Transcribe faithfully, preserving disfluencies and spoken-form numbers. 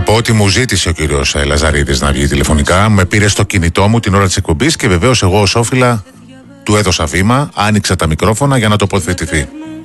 πω ότι μου ζήτησε ο κύριος Λαζαρίδης να βγει τηλεφωνικά. Με πήρε στο κινητό μου την ώρα της εκπομπής και βεβαίως εγώ ως όφιλα του έδωσα βήμα, άνοιξα τα μικρόφωνα για να τοποθετηθεί.